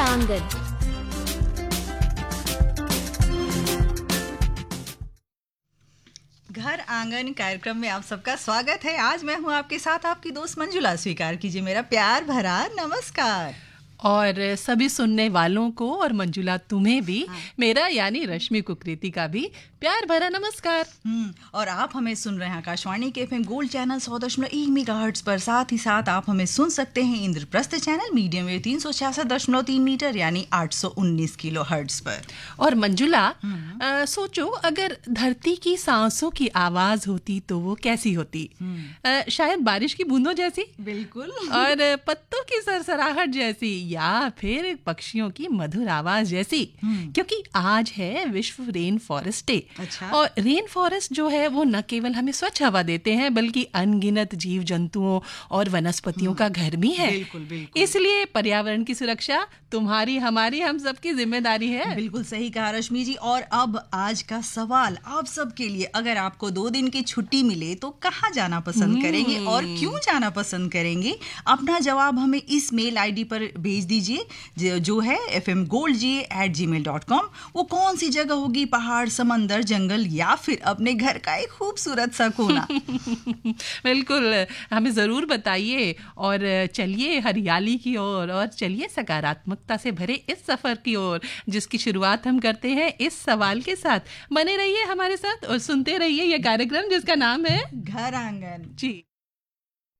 आंगन। घर आंगन कार्यक्रम में आप सबका स्वागत है। आज मैं हूं आपके साथ आपकी दोस्त मंजुला। स्वीकार कीजिए मेरा प्यार भरा नमस्कार। और सभी सुनने वालों को और मंजुला तुम्हें भी मेरा यानी रश्मि कुकरेती का भी प्यार भरा नमस्कार। और आप हमें सुन रहे हैं आकाशवाणी के एफएम गोल्ड चैनल 100.1 मेगाहर्ट्ज पर। साथ ही साथ आप हमें सुन सकते हैं Indraprastha channel medium wave 366.3 metre यानी 819 किलोहर्ट्ज पर। और मंजुला सोचो अगर धरती की सांसों की आवाज होती तो वो कैसी होती? शायद बारिश की बूंदों जैसी, बिल्कुल, और पत्तों की सरसराहट जैसी, या फिर पक्षियों की मधुर आवाज जैसी। क्योंकि आज है विश्व रेन फॉरेस्ट डे। अच्छा। और रेन फॉरेस्ट जो है वो न केवल हमें स्वच्छ हवा देते हैं बल्कि अनगिनत जीव जंतुओं और वनस्पतियों का घर भी है। बिल्कुल बिल्कुल। इसलिए पर्यावरण की सुरक्षा तुम्हारी, हमारी, हम सबकी जिम्मेदारी है। बिल्कुल सही कहा रश्मि जी। और अब आज का सवाल आप सबके लिए, अगर आपको 2 दिन की छुट्टी मिले तो कहाँ जाना पसंद करेंगे और क्यों जाना पसंद करेंगे? अपना जवाब हमें इस मेल आईडी पर भेज दीजिए जो है fmgoldga@gmail.com। वो कौन सी जगह होगी? पहाड़, समंदर, जंगल या फिर अपने घर का एक खूबसूरत सा कोना? बिल्कुल, हमें जरूर बताइए। और चलिए हरियाली की ओर और चलिए सकारात्मकता से भरे इस सफर की ओर, जिसकी शुरुआत हम करते हैं इस सवाल के साथ। बने रहिए हमारे साथ और सुनते रहिए ये कार्यक्रम जिसका नाम है घर आंगन। जी।